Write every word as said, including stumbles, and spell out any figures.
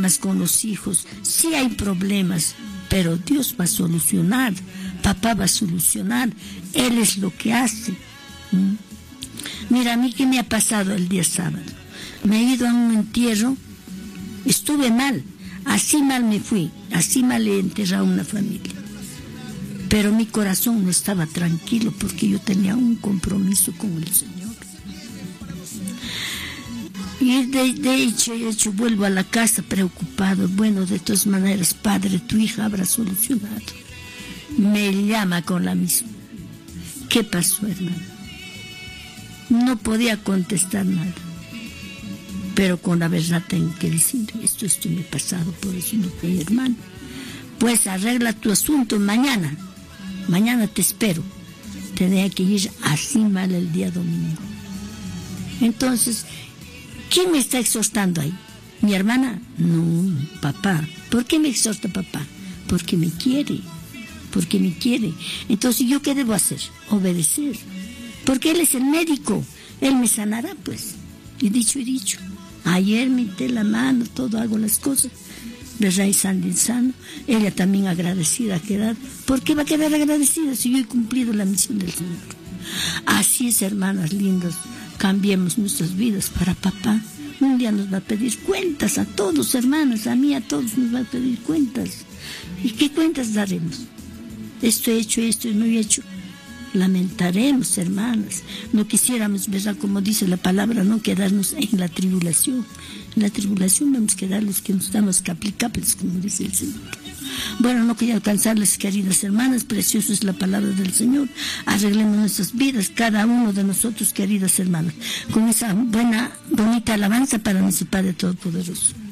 problemas con los hijos, sí hay problemas, pero Dios va a solucionar, papá va a solucionar, Él es lo que hace. ¿Mm? Mira, a mí qué me ha pasado el día sábado. Me he ido a un entierro, estuve mal, así mal me fui, así mal he enterrado a una familia. Pero mi corazón no estaba tranquilo porque yo tenía un compromiso con el Señor. Y de, de hecho, de hecho, vuelvo a la casa preocupado. Bueno, de todas maneras, padre, tu hija habrá solucionado. Me llama con la misma. ¿Qué pasó, hermano? No podía contestar nada. Pero con la verdad tengo que decir, esto, esto me ha pasado, por eso no te hermano. Pues arregla tu asunto mañana. Mañana te espero. Tenía que ir así mal el día domingo. Entonces, ¿quién me está exhortando ahí? ¿Mi hermana? No, papá. ¿Por qué me exhorta papá? Porque me quiere. Porque me quiere. Entonces, ¿yo qué debo hacer? Obedecer. Porque Él es el médico. Él me sanará, pues. Y dicho y dicho. Ayer me hinté la mano, todo hago las cosas. ¿Verdad? Y sano y sano. Ella también agradecida ha quedado. ¿Por qué va a quedar agradecida si yo he cumplido la misión del Señor? Así es, hermanas lindas. Cambiemos nuestras vidas para papá. Un día nos va a pedir cuentas a todos, hermanas, a mí, a todos nos va a pedir cuentas. ¿Y qué cuentas daremos? Esto he hecho, esto no he hecho. Lamentaremos, hermanas. No quisiéramos, ¿verdad? Como dice la palabra, no quedarnos en la tribulación. En la tribulación vamos a quedar los que nos damos caplicables, como dice el Señor. Bueno, no quería alcanzarles, queridas hermanas, preciosa es la palabra del Señor. Arreglemos nuestras vidas, cada uno de nosotros, queridas hermanas, con esa buena, bonita alabanza para nuestro Padre Todopoderoso.